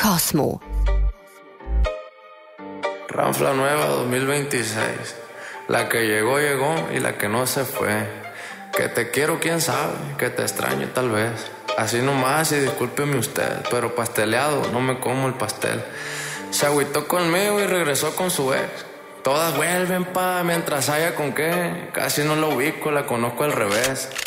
Cosmo. Ranfla nueva 2026. La que llegó, llegó y la que no se fue. Que te quiero, quién sabe, que te extraño tal vez. Así nomás y discúlpeme usted, pero pasteleado, no me como el pastel. Se agüitó conmigo y regresó con su ex. Todas vuelven mientras haya con qué. Casi no la ubico, la conozco al revés.